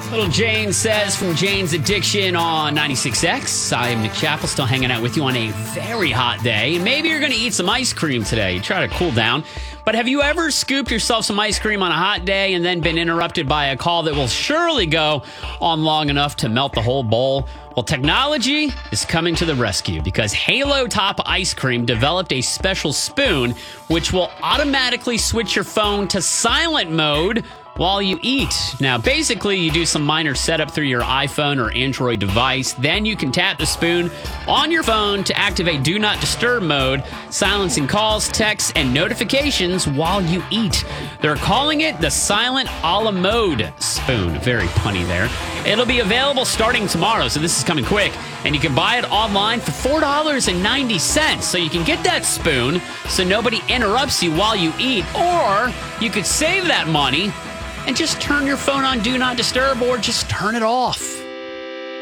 Little Jane says from Jane's Addiction on 96X. I am Nick Chappell, still hanging out with you on a very hot day. Maybe you're going to eat some ice cream today. You try to cool down. But have you ever scooped yourself some ice cream on a hot day and then been interrupted by a call that will surely go on long enough to melt the whole bowl? Well, technology is coming to the rescue because Halo Top Ice Cream developed a special spoon which will automatically switch your phone to silent mode while you eat. Now, basically, you do some minor setup through your iPhone or Android device. Then you can tap the spoon on your phone to activate Do Not Disturb mode, silencing calls, texts, and notifications while you eat. They're calling it the Silent a la Mode spoon. Very punny there. It'll be available starting tomorrow, so this is coming quick. And you can buy it online for $4.90. So you can get that spoon so nobody interrupts you while you eat. Or you could save that money and just turn your phone on Do Not Disturb or just turn it off.